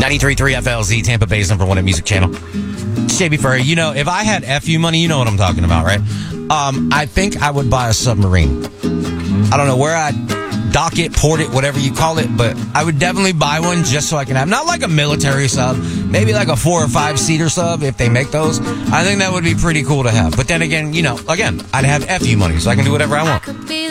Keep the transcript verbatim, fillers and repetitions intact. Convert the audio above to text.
ninety-three point three F L Z, Tampa Bay's number one at music channel. J B Furry, you know, if I had F U money, you know what I'm talking about, right? Um, I think I would buy a submarine. I don't know where I'd dock it, port it, whatever you call it, but I would definitely buy one just so I can have, not like a military sub, maybe like a four or five seater sub if they make those. I think that would be pretty cool to have. But then again, you know, again, I'd have F U money, so I can do whatever I want.